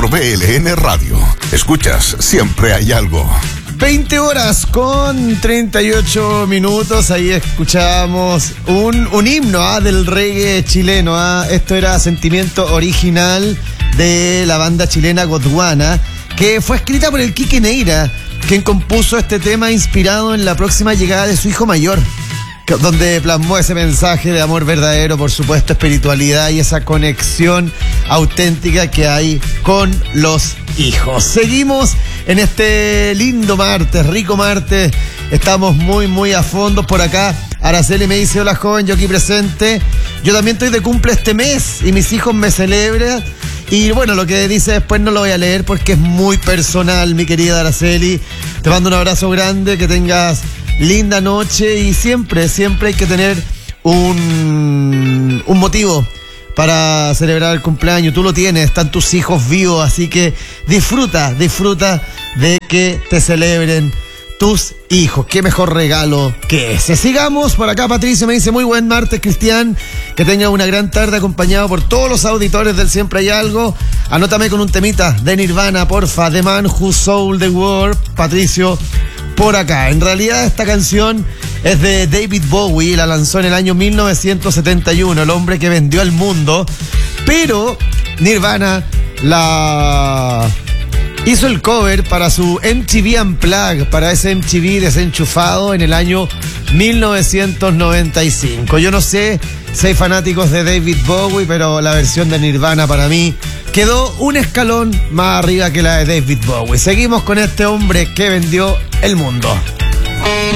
BLN Radio. Escuchas, siempre hay algo. 20 horas con 38 minutos. Ahí escuchábamos un himno del reggae chileno. Esto era Sentimiento Original de la banda chilena Gondwana, que fue escrita por el Quique Neira, quien compuso este tema inspirado en la próxima llegada de su hijo mayor, donde plasmó ese mensaje de amor verdadero, por supuesto, espiritualidad y esa conexión auténtica que hay con los hijos. Seguimos en este lindo martes, rico martes. Estamos muy a fondo por acá. Araceli me dice: hola joven, yo aquí presente. Yo también estoy de cumple este mes y mis hijos me celebran. Y bueno, lo que dice después no lo voy a leer porque es muy personal, mi querida Araceli. Te mando un abrazo grande, que tengas linda noche y siempre hay que tener un motivo para celebrar el cumpleaños. Tú lo tienes, están tus hijos vivos, así que disfruta de que te celebren tus hijos. Qué mejor regalo que ese. Sigamos por acá. Patricio me dice: muy buen martes, Cristian, que tenga una gran tarde acompañado por todos los auditores del Siempre Hay Algo. Anótame con un temita de Nirvana, porfa. The Man Who Sold the World. Patricio por acá. En realidad esta canción es de David Bowie, la lanzó en el año 1971, el hombre que vendió al mundo, pero Nirvana la hizo el cover para su MTV Unplugged, para ese MTV desenchufado en el año 1995. Yo no sé si hay fanáticos de David Bowie, pero la versión de Nirvana para mí quedó un escalón más arriba que la de David Bowie. Seguimos con este hombre que vendió el mundo.